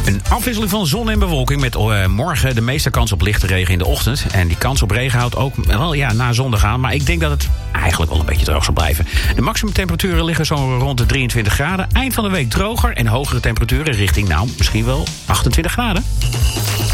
Een afwisseling van zon en bewolking met morgen de meeste kans op lichte regen in de ochtend. En die kans op regen houdt ook wel na zondag aan. Maar ik denk dat het eigenlijk wel een beetje droog zal blijven. De maximumtemperaturen liggen zo rond de 23 graden. Eind van de week droger en hogere temperaturen richting misschien wel 28 graden.